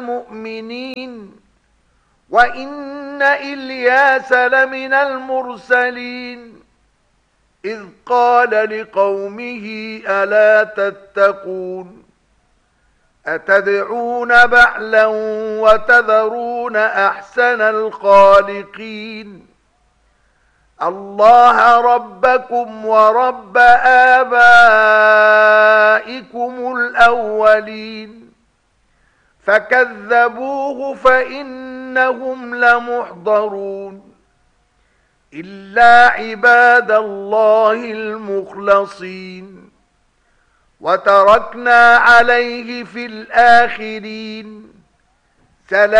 المؤمنين وإن إلياس لمن المرسلين إذ قال لقومه ألا تتقون أتدعون بعلا وتذرون أحسن الخالقين الله ربكم ورب آبائكم الأولين فكذبوه فإنهم لمحضرون إلا عباد الله المخلصين وتركنا عليه في الآخرين سلام